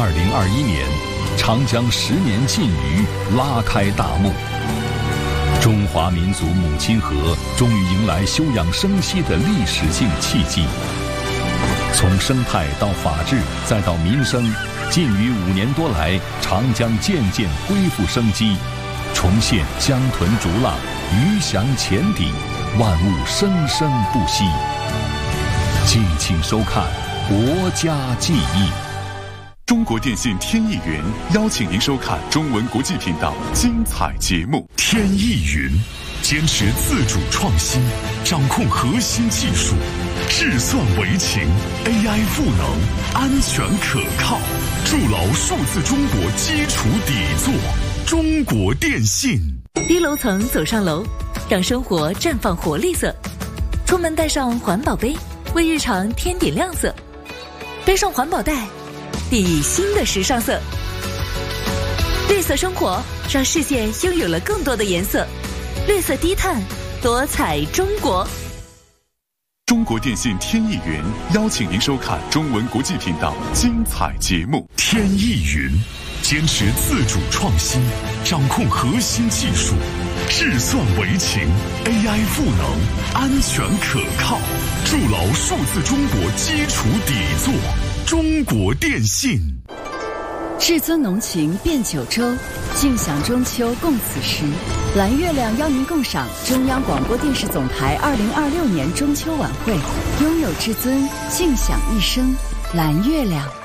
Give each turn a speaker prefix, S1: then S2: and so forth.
S1: 2021年，长江10年禁渔拉开大幕，中华民族母亲河终于迎来休养生息的历史性契机。从生态到法治再到民生，禁渔5年多来，长江渐渐恢复生机，重现江豚逐浪，鱼翔浅底，万物生生不息。敬请收看《国家记忆》。
S2: 中国电信天翼云邀请您收看中文国际频道精彩节目。
S3: 天翼云坚持自主创新，掌控核心技术，智算为情 ，AI 赋能，安全可靠，筑牢数字中国基础底座。中国电信。
S4: 低楼层走上楼，让生活绽放活力色。出门带上环保杯，为日常添点亮色。背上环保袋，定义新的时尚色。绿色生活让世界拥有了更多的颜色。绿色低碳，多彩中国。
S2: 中国电信天翼云邀请您收看中文国际频道精彩节目。
S3: 天翼云坚持自主创新，掌控核心技术，智算为情 ，AI 赋能，安全可靠，筑牢数字中国基础底座。中国电信。
S5: 至尊浓情遍九州，尽享中秋共此时。蓝月亮邀您共赏中央广播电视总台2026年中秋晚会，拥有至尊，尽享一生。蓝月亮。